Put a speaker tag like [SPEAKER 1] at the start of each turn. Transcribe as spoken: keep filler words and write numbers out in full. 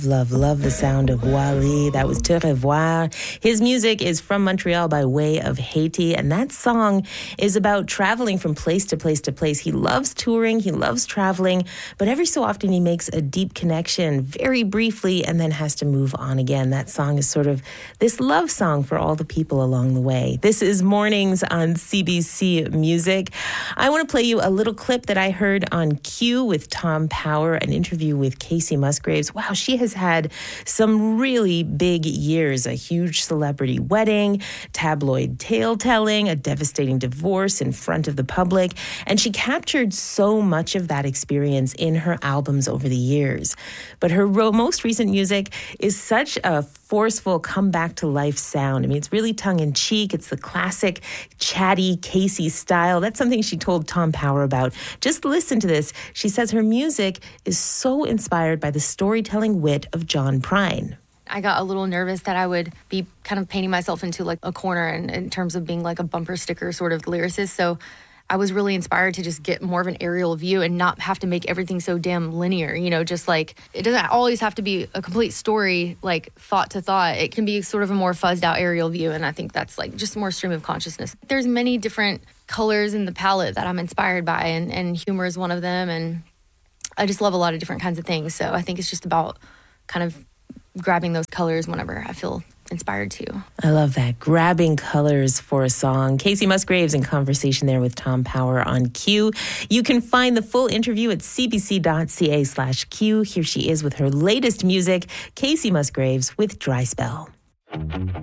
[SPEAKER 1] Love, love the sound of Wally. That was Te Revoir. His music is from Montreal by way of Haiti, and that song is about traveling from place to place to place. He loves touring, he loves traveling, but every so often he makes a deep connection very briefly and then has to move on again. That song is sort of this love song for all the people along the way. This is Mornings on C B C Music. I want to play you a little clip that I heard on Q with Tom Power, an interview with Kacey Musgraves. Wow, she has had some really big years, a huge celebrity wedding, tabloid tale-telling, a devastating divorce in front of the public, and she captured so much of that experience in her albums over the years. But her ro- most recent music is such a forceful come-back-to-life sound. I mean, it's really tongue-in-cheek. It's the classic, chatty Kacey style. That's something she told Tom Power about. Just listen to this. She says her music is so inspired by the storytelling wit of John Prine.
[SPEAKER 2] I got a little nervous that I would be kind of painting myself into like a corner in, in terms of being like a bumper sticker sort of lyricist. So I was really inspired to just get more of an aerial view and not have to make everything so damn linear. You know, just like it doesn't always have to be a complete story, like thought to thought. It can be sort of a more fuzzed out aerial view. And I think that's like just more stream of consciousness. There's many different colors in the palette that I'm inspired by, and, and humor is one of them. And I just love a lot of different kinds of things. So I think it's just about kind of grabbing those colors whenever I feel inspired to.
[SPEAKER 1] I love that. Grabbing colors for a song. Kacey Musgraves in conversation there with Tom Power on Q. You can find the full interview at cbc.ca slash Q. Here she is with her latest music, Kacey Musgraves with Dry Spell.